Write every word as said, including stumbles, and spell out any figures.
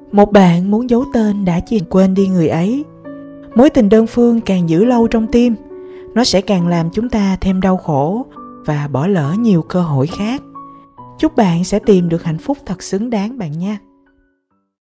Một bạn muốn giấu tên đã chỉ quên đi người ấy. Mối tình đơn phương càng giữ lâu trong tim, nó sẽ càng làm chúng ta thêm đau khổ và bỏ lỡ nhiều cơ hội khác. Chúc bạn sẽ tìm được hạnh phúc thật xứng đáng bạn nha.